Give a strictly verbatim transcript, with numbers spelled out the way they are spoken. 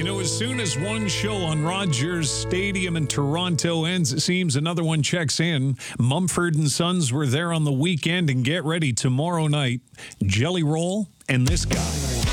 know, as soon as one show on Rogers Stadium in Toronto ends, it seems another one checks in. Mumford and Sons were there on the weekend, and get ready tomorrow night. Jelly Roll and this guy.